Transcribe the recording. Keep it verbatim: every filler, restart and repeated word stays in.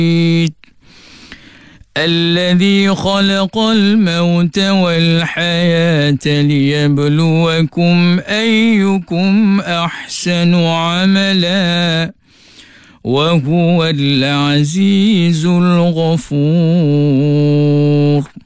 الذي خلق الموت والحياة ليبلوكم أيكم أحسن عملا وهو العزيز الغفور.